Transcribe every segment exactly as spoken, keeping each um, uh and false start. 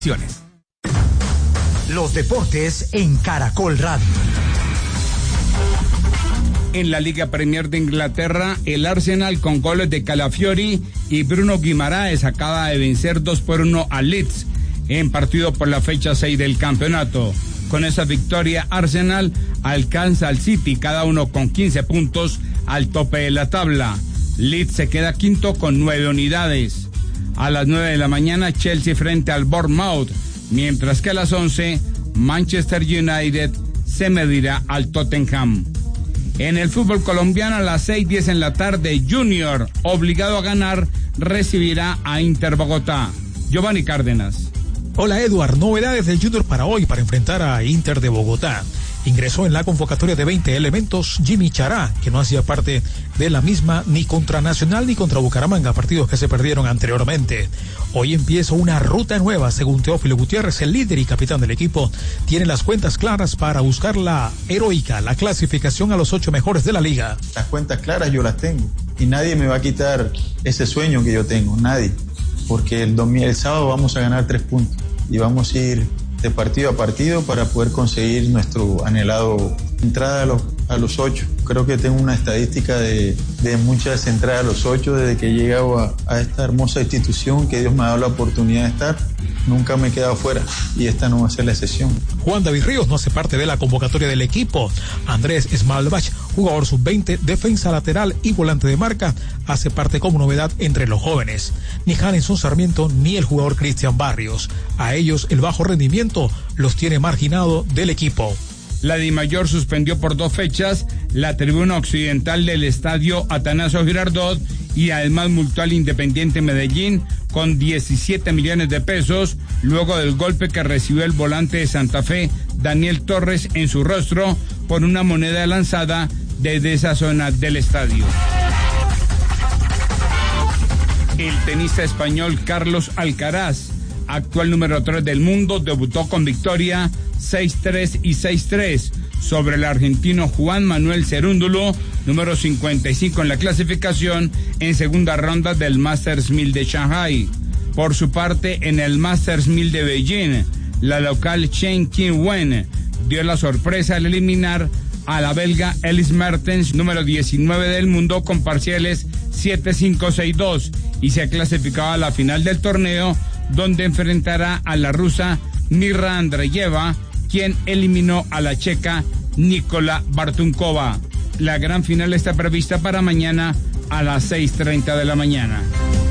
Los deportes en Caracol Radio. En la Liga Premier de Inglaterra, el Arsenal con goles de Calafiori y Bruno Guimaraes acaba de vencer dos por uno al Leeds en partido por la fecha seis del campeonato. Con esa victoria, Arsenal alcanza al City, cada uno con quince puntos al tope de la tabla. Leeds se queda quinto con nueve unidades. A las nueve de la mañana, Chelsea frente al Bournemouth, mientras que a las once, Manchester United se medirá al Tottenham. En el fútbol colombiano, a las seis diez en la tarde, Junior, obligado a ganar, recibirá a Inter Bogotá. Giovanni Cárdenas. Hola, Eduard. Novedades del Junior para hoy para enfrentar a Inter de Bogotá. Ingresó en la convocatoria de veinte elementos Jimmy Chará, que no hacía parte de la misma ni contra Nacional ni contra Bucaramanga, partidos que se perdieron anteriormente. Hoy empieza una ruta nueva, según Teófilo Gutiérrez, el líder y capitán del equipo. Tiene las cuentas claras para buscar la heroica, la clasificación a los ocho mejores de la liga. Las cuentas claras yo las tengo y nadie me va a quitar ese sueño que yo tengo, nadie. Porque el, domingo, el sábado vamos a ganar tres puntos y vamos a ir de partido a partido para poder conseguir nuestro anhelado entrada a los, a los ocho. Creo que tengo una estadística de, de muchas entradas a los ocho desde que he llegado a, a esta hermosa institución que Dios me ha dado la oportunidad de estar. Nunca me he quedado fuera y esta no va a ser la excepción. Juan David Ríos no hace parte de la convocatoria del equipo. Andrés Smalbach, jugador sub veinte, defensa lateral y volante de marca, hace parte como novedad entre los jóvenes. Ni Jalenson Sarmiento ni el jugador Cristian Barrios. A ellos el bajo rendimiento los tiene marginado del equipo. La DIMAYOR suspendió por dos fechas la tribuna occidental del estadio Atanasio Girardot y además multó al Independiente Medellín con diecisiete millones de pesos luego del golpe que recibió el volante de Santa Fe, Daniel Torres, en su rostro por una moneda lanzada desde esa zona del estadio. El tenista español Carlos Alcaraz, actual número tres del mundo, debutó con victoria seis tres y seis tres sobre el argentino Juan Manuel Cerúndulo, número cincuenta y cinco en la clasificación, en segunda ronda del Masters mil de Shanghai. Por su parte, en el Masters mil de Beijing, la local Chen Qinwen dio la sorpresa al eliminar a la belga Elise Mertens, número diecinueve del mundo, con parciales siete cinco seis dos, y se ha clasificado a la final del torneo, donde enfrentará a la rusa Mirra Andreyeva, quien eliminó a la checa Nikola Bartunkova. La gran final está prevista para mañana a las seis treinta de la mañana.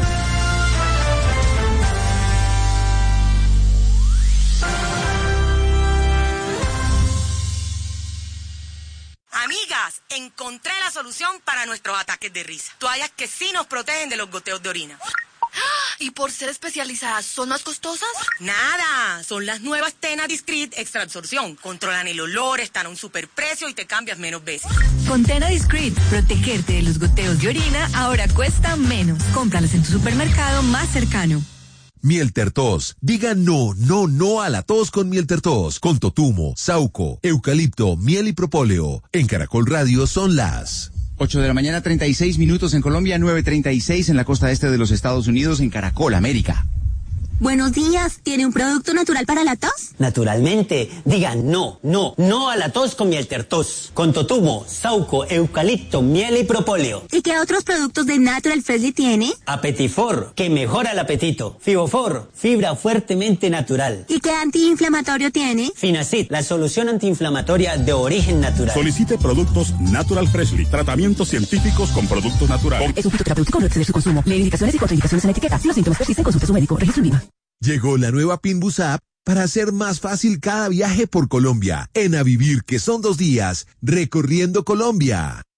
Amigas, encontré la solución para nuestros ataques de risa. Toallas que sí nos protegen de los goteos de orina. ¿Y por ser especializadas, son más costosas? Nada, son las nuevas Tena Discreet Extra Absorción. Controlan el olor, están a un superprecio y te cambias menos veces. Con Tena Discreet, protegerte de los goteos de orina ahora cuesta menos. Cómpralas en tu supermercado más cercano. Miel Tertos. Diga no, no, no a la tos con Miel Tertos. Con totumo, sauco, eucalipto, miel y propóleo. En Caracol Radio son las ocho de la mañana, treinta y seis minutos en Colombia, nueve treinta y seis en la costa este de los Estados Unidos, en Caracol, América. Buenos días, ¿tiene un producto natural para la tos? Naturalmente, digan no, no, no a la tos con Miel Tertos. Con totumo, sauco, eucalipto, miel y propóleo. ¿Y qué otros productos de Natural Freshly tiene? Apetifor, que mejora el apetito. Fibofor, fibra fuertemente natural. ¿Y qué antiinflamatorio tiene? Finacid, la solución antiinflamatoria de origen natural. Solicite productos Natural Freshly, tratamientos científicos con productos naturales. Es un fitoterapéutico, no exceder su consumo. Lee indicaciones y contraindicaciones en etiqueta. Si los síntomas persisten, consulte a su médico. Registro INVIMA. Llegó la nueva Pinbus App para hacer más fácil cada viaje por Colombia. En A Vivir, que son dos días, recorriendo Colombia.